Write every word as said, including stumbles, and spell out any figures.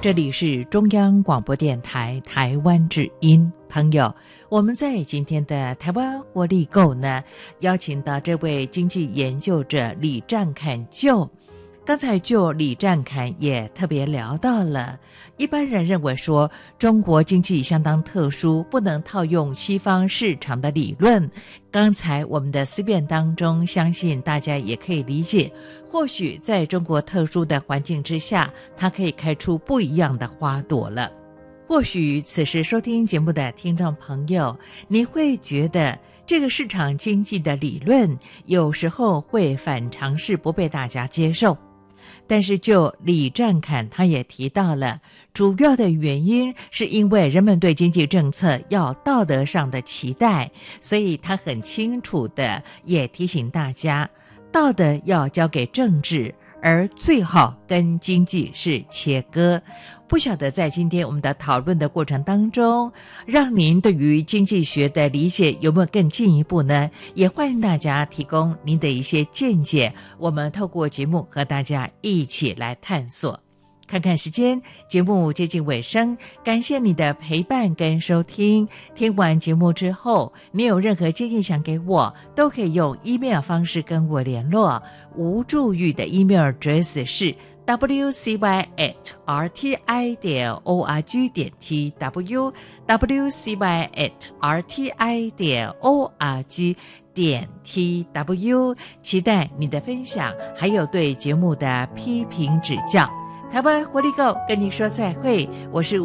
这里是中央广播电台台湾之音。朋友，我们在今天的台湾活力购呢，邀请到这位经济研究者李占侃就。刚才就李占侃也特别聊到了，一般人认为说中国经济相当特殊，不能套用西方市场的理论。刚才我们的思辨当中，相信大家也可以理解，或许在中国特殊的环境之下，它可以开出不一样的花朵了。或许此时收听节目的听众朋友，你会觉得这个市场经济的理论有时候会反常识，不被大家接受。但是就李占侃他也提到了，主要的原因是因为人们对经济政策要道德上的期待，所以他很清楚的也提醒大家，道德要交给政治，而最好跟经济是切割。不晓得在今天我们的讨论的过程当中，让您对于经济学的理解有没有更进一步呢？也欢迎大家提供您的一些见解，我们透过节目和大家一起来探索。看看时间，节目接近尾声，感谢你的陪伴跟收听。听完节目之后，你有任何建议想给我，都可以用 email 方式跟我联络。吴祝玉的 email address 是 w c y at r t i 点 o r g 点 t w w c y at r t i 点 o r g 点 t w， 期待你的分享，还有对节目的批评指教。台湾活力购跟你说再会，我是